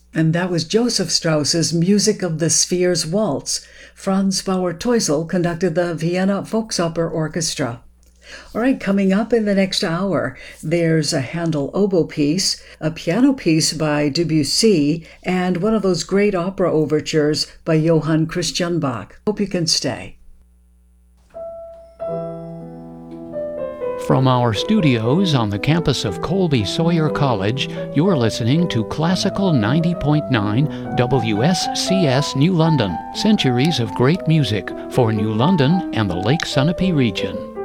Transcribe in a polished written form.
And that was Joseph Strauss's Music of the Spheres Waltz. Franz Bauer Teusel conducted the Vienna Volksoper Orchestra. All right, coming up in the next hour, there's a Handel oboe piece, a piano piece by Debussy, and one of those great opera overtures by Johann Christian Bach. Hope you can stay. From our studios on the campus of Colby Sawyer College, you're listening to Classical 90.9 WSCS New London. Centuries of great music for New London and the Lake Sunapee region.